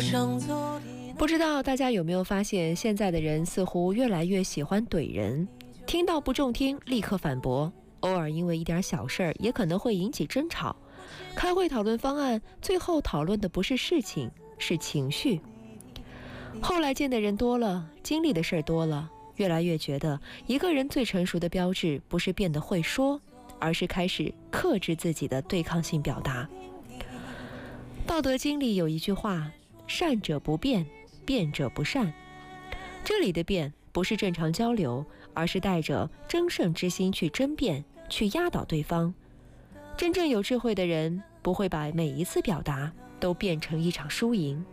不知道大家有没有发现，现在的人似乎越来越喜欢怼人，听到不中听立刻反驳，偶尔因为一点小事儿也可能会引起争吵。开会讨论方案，最后讨论的不是事情，是情绪。后来见的人多了，经历的事儿多了，越来越觉得一个人最成熟的标志不是变得会说，而是开始克制自己的对抗性表达。道德经里有一句话，善者不辩，辩者不善。这里的辩不是正常交流，而是带着争胜之心去争辩，去压倒对方。真正有智慧的人不会把每一次表达都变成一场输赢。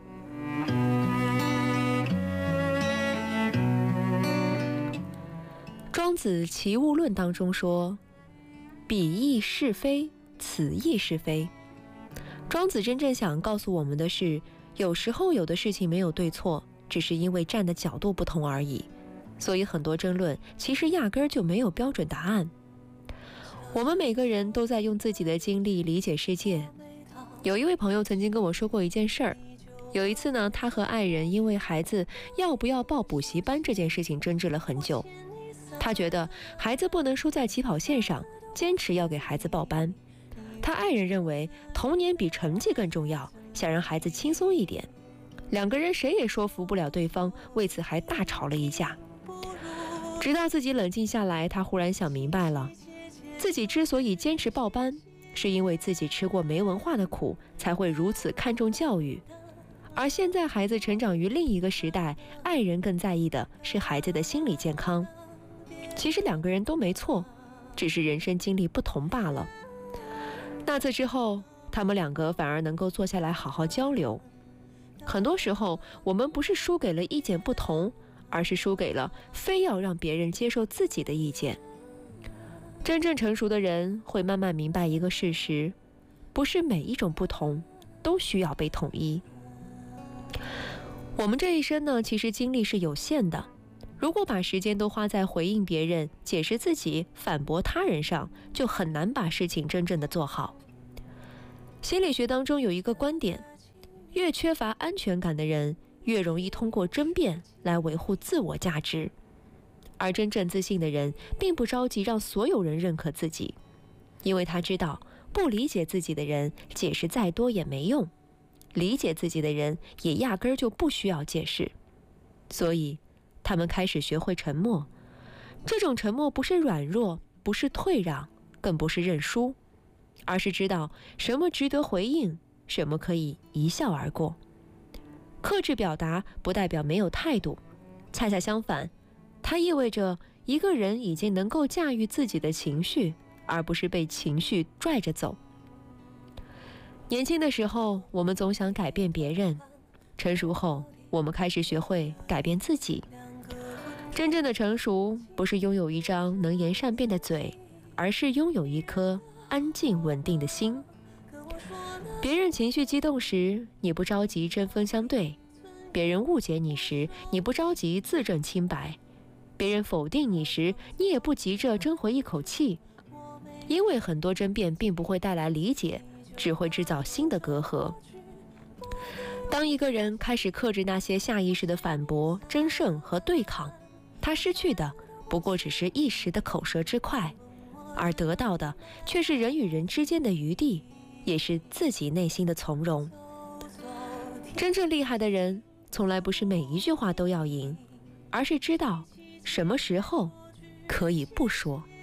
庄子《齐物论》当中说，彼亦是非，此亦是非。庄子真正想告诉我们的是，有时候有的事情没有对错，只是因为站的角度不同而已。所以很多争论其实压根儿就没有标准答案。我们每个人都在用自己的经历理解世界。有一位朋友曾经跟我说过一件事儿，有一次呢，他和爱人因为孩子要不要报补习班这件事情争执了很久。他觉得孩子不能输在起跑线上，坚持要给孩子报班。他爱人认为童年比成绩更重要，想让孩子轻松一点。两个人谁也说服不了对方，为此还大吵了一架。直到自己冷静下来，他忽然想明白了，自己之所以坚持报班，是因为自己吃过没文化的苦，才会如此看重教育。而现在孩子成长于另一个时代，爱人更在意的是孩子的心理健康。其实两个人都没错，只是人生经历不同罢了。那次之后，他们两个反而能够坐下来好好交流。很多时候，我们不是输给了意见不同，而是输给了非要让别人接受自己的意见。真正成熟的人会慢慢明白一个事实，不是每一种不同都需要被统一。我们这一生呢，其实精力是有限的，如果把时间都花在回应别人、解释自己、反驳他人上，就很难把事情真正的做好。心理学当中有一个观点，越缺乏安全感的人，越容易通过争辩来维护自我价值。而真正自信的人，并不着急让所有人认可自己，因为他知道，不理解自己的人，解释再多也没用；理解自己的人，也压根儿就不需要解释。所以，他们开始学会沉默。这种沉默不是软弱，不是退让，更不是认输，而是知道什么值得回应，什么可以一笑而过。克制表达不代表没有态度，恰恰相反，它意味着一个人已经能够驾驭自己的情绪，而不是被情绪拽着走。年轻的时候，我们总想改变别人；成熟后，我们开始学会改变自己。真正的成熟，不是拥有一张能言善辩的嘴，而是拥有一颗安静稳定的心。别人情绪激动时，你不着急针锋相对；别人误解你时，你不着急自证清白；别人否定你时，你也不急着争回一口气。因为很多争辩并不会带来理解，只会制造新的隔阂。当一个人开始克制那些下意识的反驳、争胜和对抗，他失去的不过只是一时的口舌之快，而得到的却是人与人之间的余地，也是自己内心的从容。真正厉害的人，从来不是每一句话都要赢，而是知道什么时候可以不说。